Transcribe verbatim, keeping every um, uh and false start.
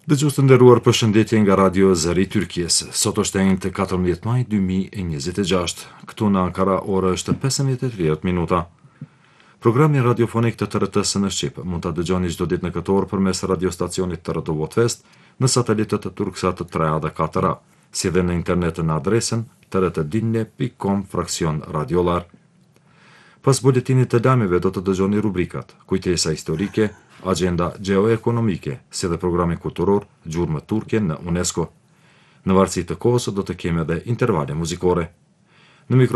Dëgjues të nderuar, përshëndetje nga Radio Zëri i Turqisë. Sot është e njëjtë katërmbëdhjetë maj dy mijë e njëzet e gjashtë. Këtu në Ankara ora është pesëmbëdhjetë e tridhjetë minuta. Programi radiofonik të T R T-s në Shqip mund ta dëgjoni çdo ditë në këtë orë përmes radiostacionit T R T Wotfest në satelitet të Turksat tre A dhe katër A, si dhe në internet në adresën t r t dinle pikë com fraksion radiolar. Pas buletinit të lajmeve do të dëgjoni rubrikat: Kujtesa historike, agenda geoekonomike, si dhe programi kulturor Gjurmë turke në UNESCO. Në varësi të kohës do të kemi edhe intervale muzikore. Në mikro